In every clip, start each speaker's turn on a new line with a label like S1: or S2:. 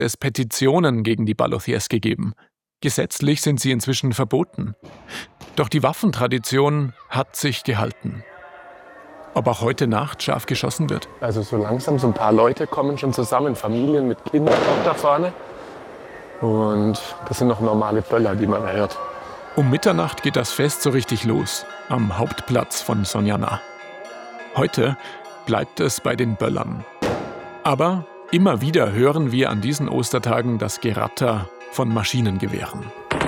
S1: es Petitionen gegen die Balothiers gegeben. Gesetzlich sind sie inzwischen verboten. Doch die Waffentradition hat sich gehalten. Ob auch heute Nacht scharf geschossen wird?
S2: Also so langsam, so ein paar Leute kommen schon zusammen, Familien mit Kindern auch da vorne. Und das sind noch normale Böller, die man hört.
S1: Um Mitternacht geht das Fest so richtig los, am Hauptplatz von Sonjana. Heute bleibt es bei den Böllern. Aber immer wieder hören wir an diesen Ostertagen das Geratter von Maschinengewehren.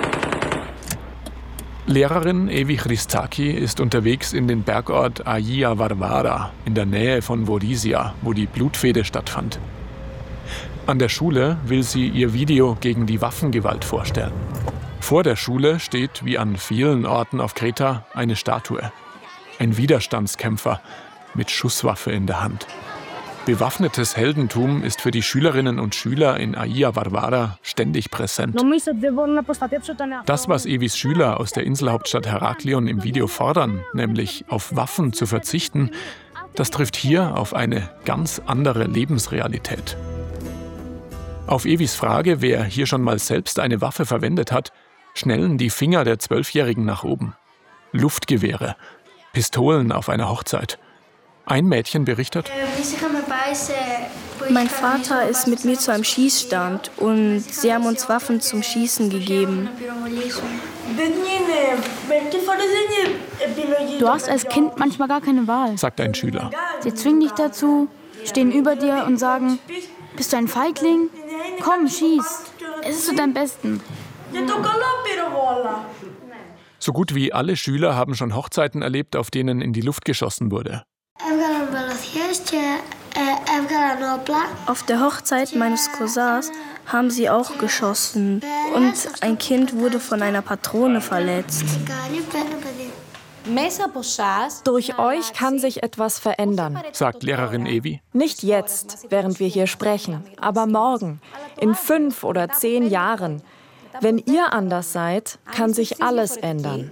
S1: Lehrerin Evi Christaki ist unterwegs in den Bergort Aia Varvara in der Nähe von Vorisja, wo die Blutfehde stattfand. An der Schule will sie ihr Video gegen die Waffengewalt vorstellen. Vor der Schule steht, wie an vielen Orten auf Kreta, eine Statue. Ein Widerstandskämpfer mit Schusswaffe in der Hand. Bewaffnetes Heldentum ist für die Schülerinnen und Schüler in Aia Varvara ständig präsent. Das, was Evis Schüler aus der Inselhauptstadt Heraklion im Video fordern, nämlich auf Waffen zu verzichten, das trifft hier auf eine ganz andere Lebensrealität. Auf Evis Frage, wer hier schon mal selbst eine Waffe verwendet hat, schnellen die Finger der 12-Jährigen nach oben. Luftgewehre, Pistolen auf einer Hochzeit. Ein Mädchen berichtet:
S3: Mein Vater ist mit mir zu einem Schießstand und sie haben uns Waffen zum Schießen gegeben.
S4: Du hast als Kind manchmal gar keine Wahl,
S1: sagt ein Schüler.
S4: Sie zwingen dich dazu, stehen über dir und sagen: Bist du ein Feigling? Komm, schieß. Es ist zu deinem Besten.
S1: So gut wie alle Schüler haben schon Hochzeiten erlebt, auf denen in die Luft geschossen wurde.
S3: Auf der Hochzeit meines Cousins haben sie auch geschossen und ein Kind wurde von einer Patrone verletzt.
S5: Durch euch kann sich etwas verändern,
S1: sagt Lehrerin Evi.
S5: Nicht jetzt, während wir hier sprechen, aber morgen, in 5 oder 10 Jahren. Wenn ihr anders seid, kann sich alles ändern.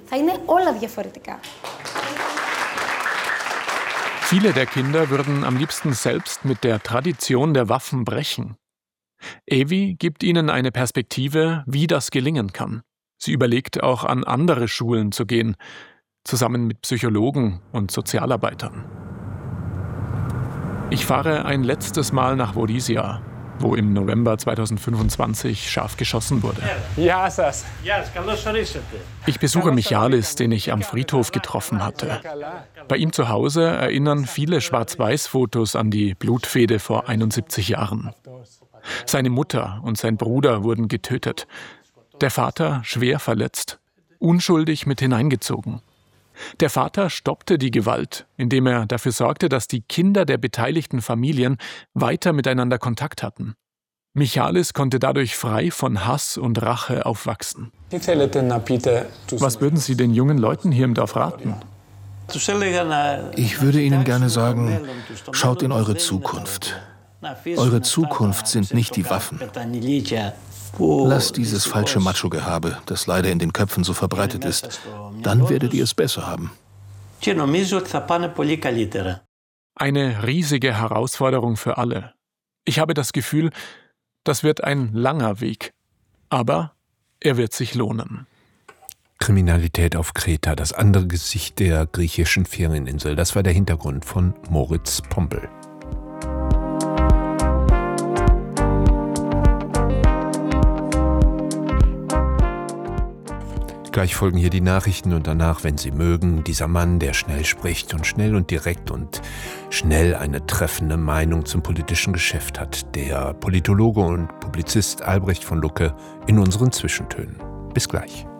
S1: Viele der Kinder würden am liebsten selbst mit der Tradition der Waffen brechen. Evi gibt ihnen eine Perspektive, wie das gelingen kann. Sie überlegt auch, an andere Schulen zu gehen, zusammen mit Psychologen und Sozialarbeitern. Ich fahre ein letztes Mal nach Vorisja, wo im November 2025 scharf geschossen wurde. Ich besuche Michalis, den ich am Friedhof getroffen hatte. Bei ihm zu Hause erinnern viele Schwarz-Weiß-Fotos an die Blutfehde vor 71 Jahren. Seine Mutter und sein Bruder wurden getötet. Der Vater schwer verletzt, unschuldig mit hineingezogen. Der Vater stoppte die Gewalt, indem er dafür sorgte, dass die Kinder der beteiligten Familien weiter miteinander Kontakt hatten. Michalis konnte dadurch frei von Hass und Rache aufwachsen. Was würden Sie den jungen Leuten hier im Dorf raten?
S6: Ich würde ihnen gerne sagen, schaut in eure Zukunft. Eure Zukunft sind nicht die Waffen. Lasst dieses falsche Macho-Gehabe, das leider in den Köpfen so verbreitet ist. Dann werdet ihr es besser haben.
S1: Eine riesige Herausforderung für alle. Ich habe das Gefühl, das wird ein langer Weg. Aber er wird sich lohnen.
S7: Kriminalität auf Kreta, das andere Gesicht der griechischen Ferieninsel. Das war der Hintergrund von Moritz Pompel. Gleich folgen hier die Nachrichten und danach, wenn Sie mögen, dieser Mann, der schnell spricht und schnell und direkt und schnell eine treffende Meinung zum politischen Geschäft hat. Der Politologe und Publizist Albrecht von Lucke in unseren Zwischentönen. Bis gleich.